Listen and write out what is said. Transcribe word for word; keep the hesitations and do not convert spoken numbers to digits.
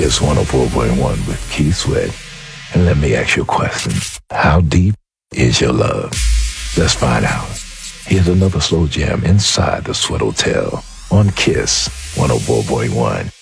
Kiss one oh four point one with Keith Sweat. And let me ask you a question. How deep is your love? Let's find out. Here's another slow jam inside the Sweat Hotel on Kiss one oh four point one.